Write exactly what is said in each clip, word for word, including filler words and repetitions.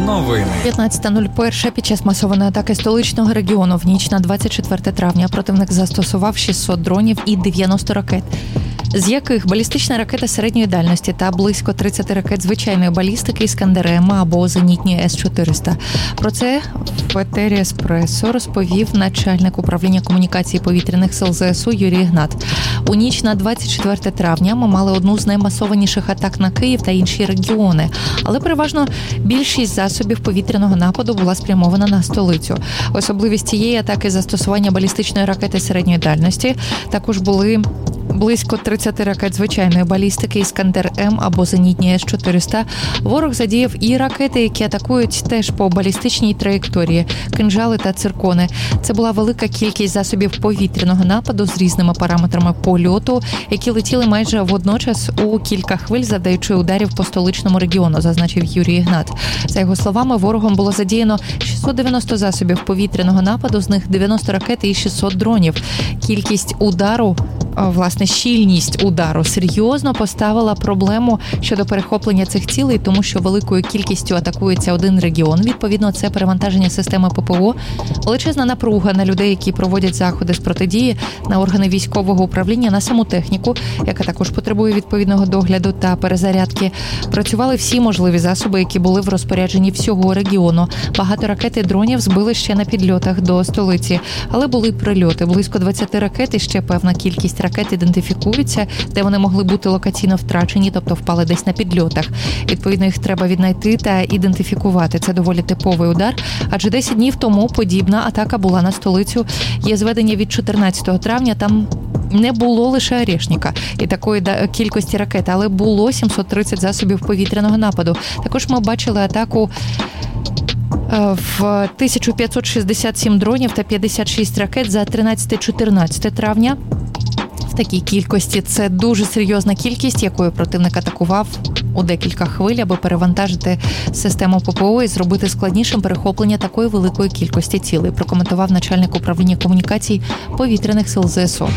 Новини. п'ятнадцята нуль один під час масованої атаки столичного регіону в ніч на двадцять четверте травня противник застосував шістсот дронів і дев'яносто ракет, з яких балістична ракета середньої дальності та близько тридцять ракет звичайної балістики «Іскандер-М» або зенітні С чотириста. Про це в етері «Еспресо» розповів начальник управління комунікації повітряних сил ЗСУ Юрій Ігнат. У ніч на двадцять четверте травня ми мали одну з наймасованіших атак на Київ та інші регіони, але переважно більшість засобів повітряного нападу була спрямована на столицю. Особливість цієї атаки – застосування балістичної ракети середньої дальності. Також були близько тридцять ракет звичайної балістики «Іскандер-М» або зенітні С чотириста. Ворог задіяв і ракети, які атакують теж по балістичній траєкторії – кинжали та циркони. Це була велика кількість засобів повітряного нападу з різними параметрами польоту, які летіли майже водночас у кілька хвиль, завдаючи ударів по столичному регіону, зазначив Юрій Ігнат. За його словами, ворогом було задіяно шістсот дев'яносто засобів повітряного нападу, з них дев'яносто ракет і шістсот дронів. Кількість удару, власне, щільність удару серйозно поставила проблему щодо перехоплення цих цілей, тому що великою кількістю атакується один регіон. Відповідно, це перевантаження системи ППО, величезна напруга на людей, які проводять заходи з протидії, на органи військового управління, на саму техніку, яка також потребує відповідного догляду та перезарядки. Працювали всі можливі засоби, які були в розпорядженні всього регіону. Багато ракет і дронів збили ще на підльотах до столиці, але були прильоти. Близько двадцять ракет і ще певна кількість ракет ідентифікуються, де вони могли бути локаційно втрачені, тобто впали десь на підльотах. Відповідно, їх треба віднайти та ідентифікувати. Це доволі типовий удар, адже десять днів тому подібна атака була на столицю. Є зведення від чотирнадцятого травня, там не було лише «Орешника» і такої кількості ракет, але було сімсот тридцять засобів повітряного нападу. Також ми бачили атаку в тисячу п'ятсот шістдесят сім дронів та п'ятдесят шість ракет за тринадцяте-чотирнадцяте травня. В такій кількості це дуже серйозна кількість, якою противник атакував у декілька хвиль, аби перевантажити систему ППО і зробити складнішим перехоплення такої великої кількості цілей, прокоментував начальник управління комунікацій повітряних сил ЗСУ.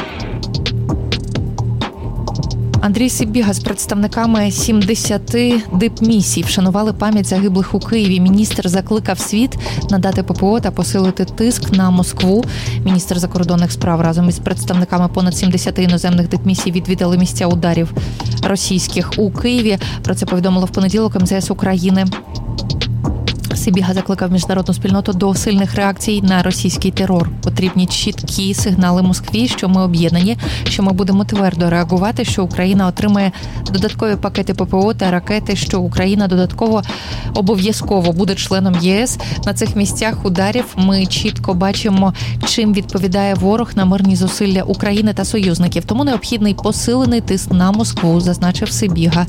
Андрій Сибіга з представниками сімдесяти дипмісій вшанували пам'ять загиблих у Києві. Міністр закликав світ надати ППО та посилити тиск на Москву. Міністр закордонних справ разом із представниками понад сімдесяти іноземних дипмісій відвідали місця ударів російських у Києві. Про це повідомило в понеділок ем зе ес України. Сибіга закликав міжнародну спільноту до сильних реакцій на російський терор. Потрібні чіткі сигнали Москві, що ми об'єднані, що ми будемо твердо реагувати, що Україна отримає додаткові пакети ППО та ракети, що Україна додатково обов'язково буде членом ЄС. На цих місцях ударів ми чітко бачимо, чим відповідає ворог на мирні зусилля України та союзників. Тому необхідний посилений тиск на Москву, зазначив Сибіга.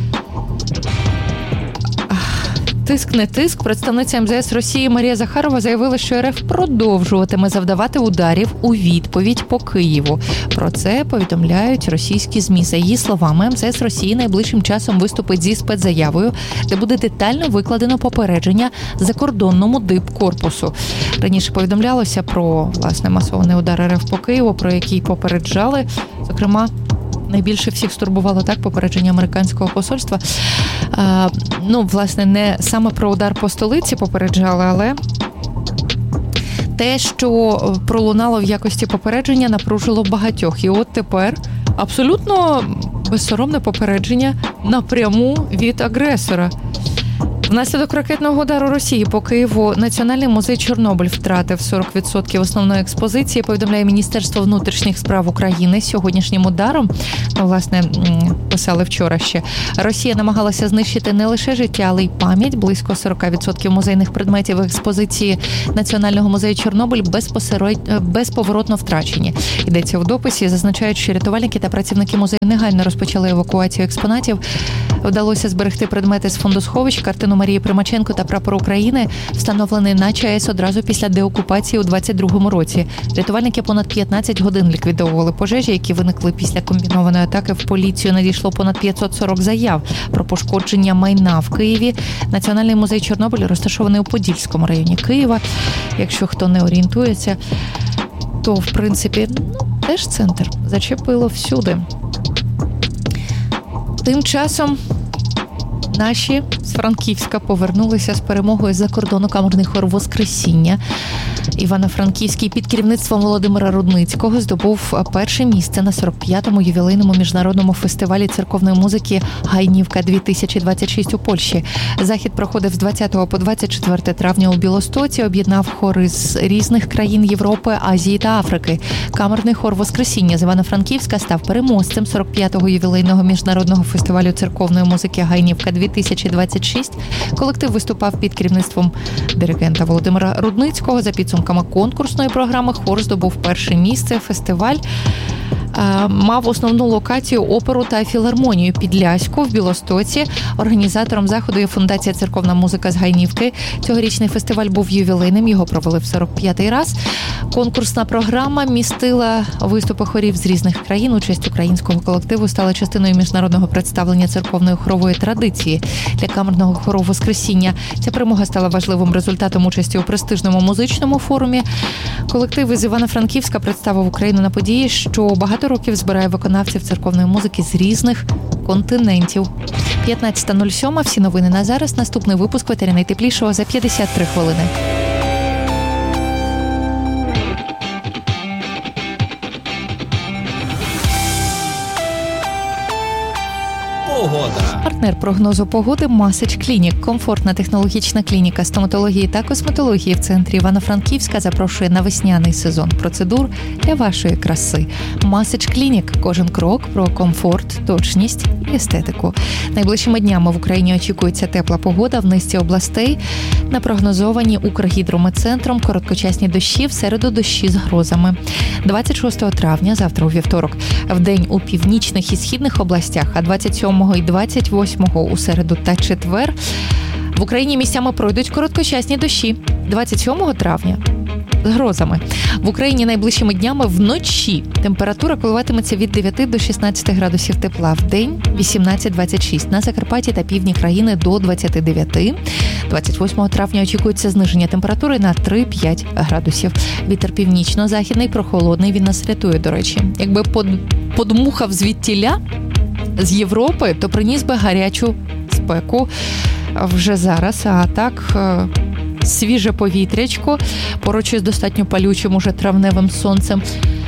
Тиск не тиск. Представниця ем зе ес Росії Марія Захарова заявила, що РФ продовжуватиме завдавати ударів у відповідь по Києву. Про це повідомляють російські ЗМІ. За її словами, ем зе ес Росії найближчим часом виступить зі спецзаявою, де буде детально викладено попередження закордонному дипкорпусу. Раніше повідомлялося про, власне, масований удар РФ по Києву, про який попереджали, зокрема, найбільше всіх стурбувало так попередження американського посольства. А, ну, власне, не саме про удар по столиці попереджали, але те, що пролунало в якості попередження, напружило багатьох. І от тепер абсолютно безсоромне попередження напряму від агресора. Внаслідок ракетного удару Росії по Києву Національний музей Чорнобиль втратив сорок відсотків основної експозиції, повідомляє Міністерство внутрішніх справ України. Сьогоднішнім ударом, ну, власне, писали вчора ще, Росія намагалася знищити не лише життя, але й пам'ять. Близько сорок відсотків музейних предметів експозиції Національного музею Чорнобиль безповоротно втрачені. Йдеться в дописі, зазначають, що рятувальники та працівники музею негайно розпочали евакуацію експонатів. Вдалося зберегти предмети з фондосховищ, картину Марії Примаченко та прапор України, встановлений на ЧАЕС одразу після деокупації у двадцять другому році. Рятувальники понад п'ятнадцять годин ліквідовували пожежі, які виникли після комбінованої атаки. В поліцію надійшло понад п'ятсот сорок заяв про пошкодження майна в Києві. Національний музей Чорнобиль розташований у Подільському районі Києва. Якщо хто не орієнтується, то, в принципі, ну, теж центр. Зачепило всюди. Тим часом Наші з Франківська повернулися з перемогою за кордону камерний хор «Воскресіння». Івано-Франківський під керівництвом Володимира Рудницького здобув перше місце на сорок п'ятому ювілейному міжнародному фестивалі церковної музики «Гайнівка-дві тисячі двадцять шість» у Польщі. Захід проходив з двадцятого по двадцять четверте травня у Білостоці, об'єднав хори з різних країн Європи, Азії та Африки. Камерний хор «Воскресіння» з Івано-Франківська став переможцем сорок п'ятого ювілейного міжнародного фестивалю церковної музики «Гайнівка-дві тисячі двадцять шість». Колектив виступав під керівництвом диригента Володимира Рудницького. За підсумками конкурсної програми хор здобув перше місце. Фестиваль мав основну локацію оперу та філармонію Підляську в Білостоці. Організатором заходу є Фундація «Церковна музика» з Гайнівки. Цьогорічний фестиваль був ювілейним, його провели в сорок п'ятий раз. Конкурсна програма містила виступи хорів з різних країн. Участь українського колективу стала частиною міжнародного представлення церковної хорової традиції для камерного хору «Воскресіння». Ця перемога стала важливим результатом участі у престижному музичному форумі. Колектив із Івано-Франківська представив Україну на події, що багато років збирає виконавців церковної музики з різних континентів. п'ятнадцята нуль сім. Всі новини на зараз. Наступний випуск «Ветері найтеплішого» за п'ятдесят три хвилини. Погода. Партнер прогнозу погоди «Масич Клінік». Комфортна технологічна клініка стоматології та косметології в центрі Івано-Франківська запрошує на весняний сезон процедур для вашої краси. «Масич Клінік». Кожен крок про комфорт, точність і естетику. Найближчими днями в Україні очікується тепла погода в низці областей. Напрогнозовані Укргідрометцентром короткочасні дощі, в середу дощі з грозами. двадцять шостого травня, завтра у вівторок, вдень у північних і східних областях, а двадцять сьомого і двадцять восьмого у середу та четвер в Україні місцями пройдуть короткочасні дощі. двадцять сьомого травня з грозами. В Україні найближчими днями вночі температура коливатиметься від дев'яти до шістнадцяти градусів тепла. В день вісімнадцять двадцять шість. На Закарпатті та півдні країни до двадцяти дев'яти. двадцять восьмого травня очікується зниження температури на три-п'ять градусів. Вітер північно-західний, прохолодний, він нас рятує, до речі. Якби под, подмухав звідтіля з Європи, то приніс би гарячу спеку вже зараз, а так свіже повітрячко, поруч із достатньо палючим уже травневим сонцем.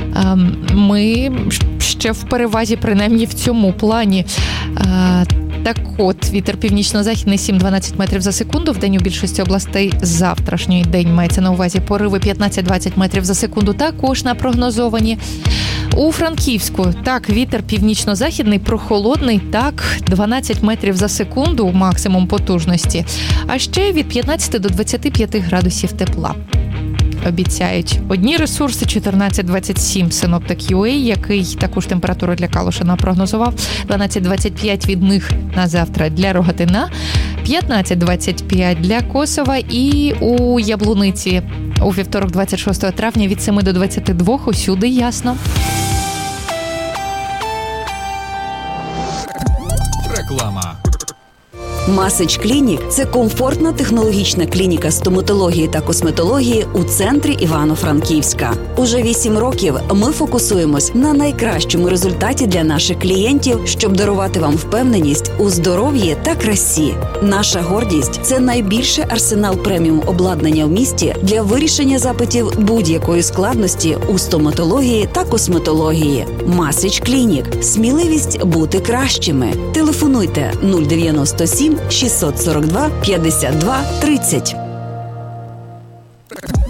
Ми ще в перевазі, принаймні в цьому плані. Так от, вітер північно-західний сім-дванадцять метрів за секунду. В день у більшості областей завтрашній день мається на увазі пориви п'ятнадцять-двадцять метрів за секунду. Також напрогнозовані. У Франківську, так, вітер північно-західний, прохолодний, так, дванадцять метрів за секунду максимум потужності. А ще від п'ятнадцяти до двадцяти п'яти градусів тепла. Обіцяють одні ресурси чотирнадцять двадцять сім Synoptic.ю а, який також температуру для Калуша напрогнозував. дванадцять двадцять п'ять від них на завтра для Рогатина, п'ятнадцять двадцять п'ять для Косова і у Яблуниці у вівторок двадцять шостого травня від семи до двадцяти двох усюди ясно. Реклама. Масич Клінік – це комфортна технологічна клініка стоматології та косметології у центрі Івано-Франківська. Уже вісім років ми фокусуємось на найкращому результаті для наших клієнтів, щоб дарувати вам впевненість у здоров'ї та красі. Наша гордість – це найбільший арсенал преміум обладнання в місті для вирішення запитів будь-якої складності у стоматології та косметології. Масич Клінік – сміливість бути кращими. Телефонуйте нуль дев'яносто сім шістсот сорок два п'ятдесят два тридцять.